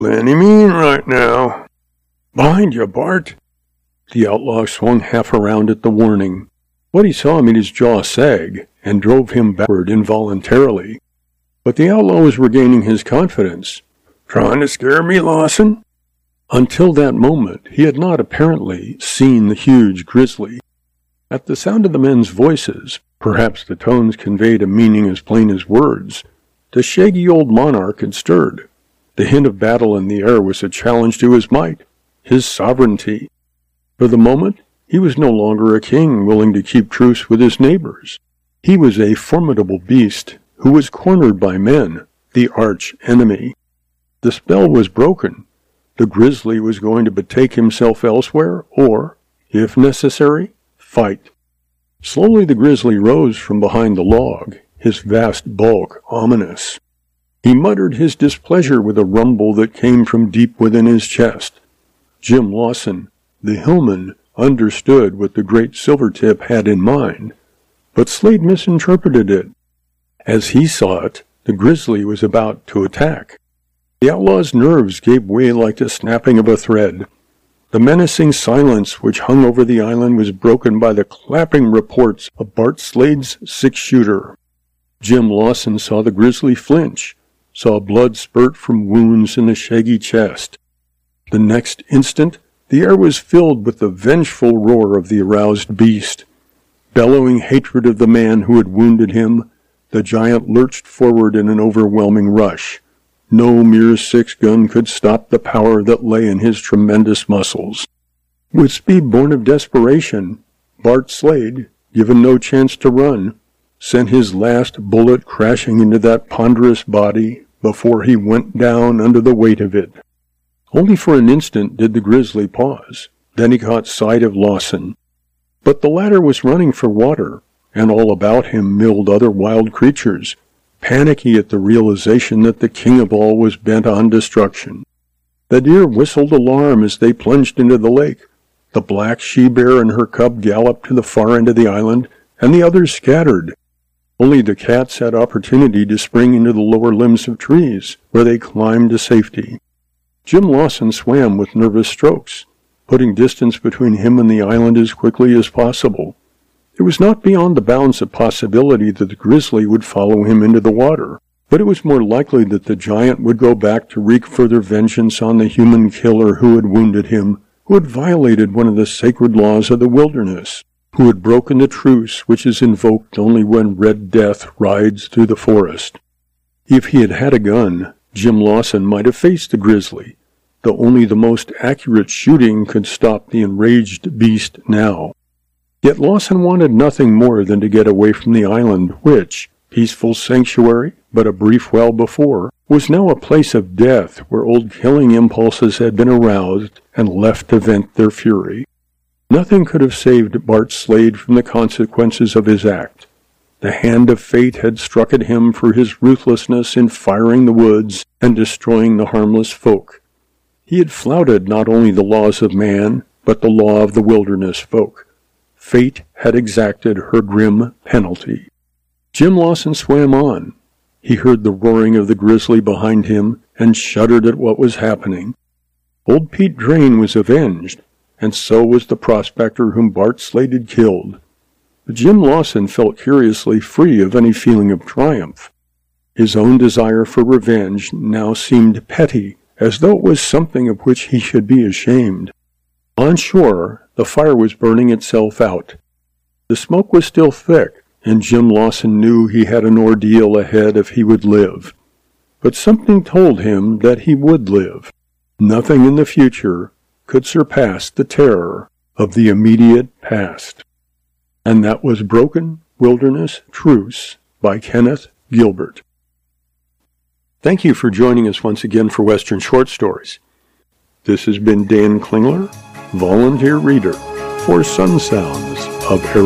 Plenty mean right now. Behind you, Bart. The outlaw swung half around at the warning. What he saw made his jaw sag and drove him backward involuntarily. But the outlaw was regaining his confidence. Trying to scare me, Lawson? Until that moment, he had not apparently seen the huge grizzly. At the sound of the men's voices, perhaps the tones conveyed a meaning as plain as words, the shaggy old monarch had stirred. The hint of battle in the air was a challenge to his might, his sovereignty. For the moment, he was no longer a king willing to keep truce with his neighbors. He was a formidable beast who was cornered by men, the arch enemy. The spell was broken. The grizzly was going to betake himself elsewhere, or, if necessary, fight. Slowly the grizzly rose from behind the log, his vast bulk ominous. He muttered his displeasure with a rumble that came from deep within his chest. Jim Lawson, the hillman, understood what the great Silvertip had in mind, but Slade misinterpreted it. As he saw it, the grizzly was about to attack. The outlaw's nerves gave way like the snapping of a thread. The menacing silence which hung over the island was broken by the clapping reports of Bart Slade's six-shooter. Jim Lawson saw the grizzly flinch, saw blood spurt from wounds in the shaggy chest. The next instant, the air was filled with the vengeful roar of the aroused beast. Bellowing hatred of the man who had wounded him, the giant lurched forward in an overwhelming rush. No mere six-gun could stop the power that lay in his tremendous muscles. With speed born of desperation, Bart Slade, given no chance to run, sent his last bullet crashing into that ponderous body before he went down under the weight of it. Only for an instant did the grizzly pause. Then he caught sight of Lawson. But the latter was running for water, and all about him milled other wild creatures, panicky at the realization that the king of all was bent on destruction. The deer whistled alarm as they plunged into the lake. The black she-bear and her cub galloped to the far end of the island, and the others scattered. Only the cats had opportunity to spring into the lower limbs of trees, where they climbed to safety. Jim Lawson swam with nervous strokes, putting distance between him and the island as quickly as possible. It was not beyond the bounds of possibility that the grizzly would follow him into the water, but it was more likely that the giant would go back to wreak further vengeance on the human killer who had wounded him, who had violated one of the sacred laws of the wilderness, who had broken the truce which is invoked only when Red Death rides through the forest. If he had had a gun, Jim Lawson might have faced the grizzly, though only the most accurate shooting could stop the enraged beast now. Yet Lawson wanted nothing more than to get away from the island which, peaceful sanctuary but a brief while before, was now a place of death where old killing impulses had been aroused and left to vent their fury. Nothing could have saved Bart Slade from the consequences of his act. The hand of fate had struck at him for his ruthlessness in firing the woods and destroying the harmless folk. He had flouted not only the laws of man, but the law of the wilderness folk. Fate had exacted her grim penalty. Jim Lawson swam on. He heard the roaring of the grizzly behind him and shuddered at what was happening. Old Pete Drain was avenged, and so was the prospector whom Bart Slade had killed. But Jim Lawson felt curiously free of any feeling of triumph. His own desire for revenge now seemed petty, as though it was something of which he should be ashamed. On shore, the fire was burning itself out. The smoke was still thick, and Jim Lawson knew he had an ordeal ahead if he would live. But something told him that he would live. Nothing in the future could surpass the terror of the immediate past. And that was Broken Wilderness Truce by Kenneth Gilbert. Thank you for joining us once again for Western Short Stories. This has been Dan Klingler, volunteer reader for Sun Sounds of